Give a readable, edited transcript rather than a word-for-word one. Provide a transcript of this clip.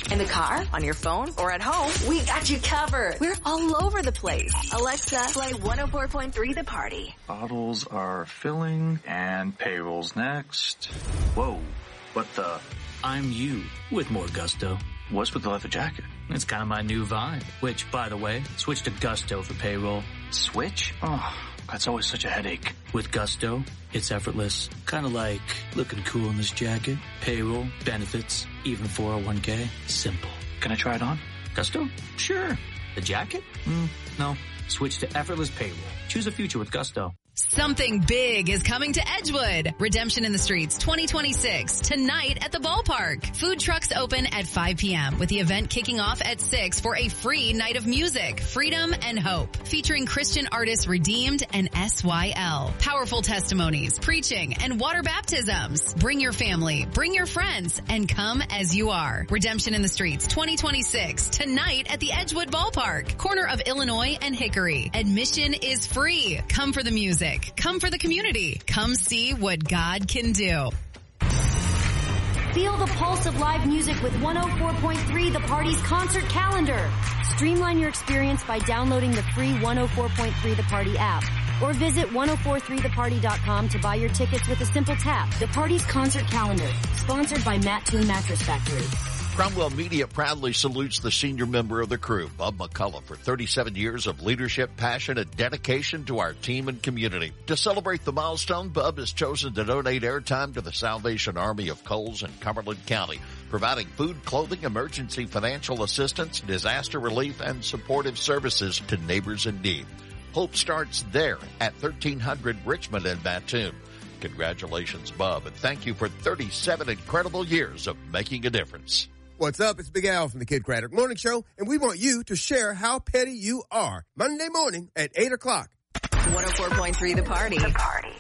In the car, on your phone, or at home, we got you covered. We're all over the place. Alexa, play 104.3 The Party. Bottles are filling and payroll's next. Whoa, what the? I'm you with more gusto. What's with the leather jacket? It's kind of my new vibe, which, by the way, switch to Gusto for payroll. Switch? Oh, that's always such a headache. With Gusto, it's effortless. Kind of like looking cool in this jacket. Payroll, benefits, even 401k. Simple. Can I try it on? Gusto? Sure. The jacket? No. Switch to effortless payroll. Choose a future with Gusto. Something big is coming to Edgewood. Redemption in the Streets 2026, tonight at the ballpark. Food trucks open at 5 p.m. with the event kicking off at 6 for a free night of music, freedom, and hope. Featuring Christian artists Redeemed and SYL. Powerful testimonies, preaching, and water baptisms. Bring your family, bring your friends, and come as you are. Redemption in the Streets 2026, tonight at the Edgewood ballpark. Corner of Illinois and Hickory. Admission is free. Come for the music. Come for the community. Come see what God can do. Feel the pulse of live music with 104.3 The Party's concert calendar. Streamline your experience by downloading the free 104.3 The Party app or visit 1043theparty.com to buy your tickets with a simple tap. The Party's concert calendar, sponsored by Matt Toon Mattress Factory. Cromwell Media proudly salutes the senior member of the crew, Bub McCullough, for 37 years of leadership, passion, and dedication to our team and community. To celebrate the milestone, Bub has chosen to donate airtime to the Salvation Army of Coles in Cumberland County, providing food, clothing, emergency financial assistance, disaster relief, and supportive services to neighbors in need. Hope starts there at 1300 Richmond in Mattoon. Congratulations, Bub, and thank you for 37 incredible years of making a difference. What's up? It's Big Al from the Kid Craddock Morning Show, and we want you to share how petty you are. Monday morning at 8 o'clock. 104.3 The Party. The Party.